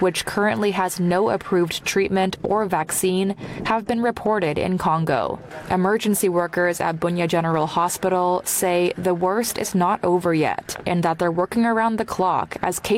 which currently has no approved treatment or vaccine, have been reported in Congo. Emergency workers at Bunia General Hospital say the worst is not over yet and that they're working around the clock as cases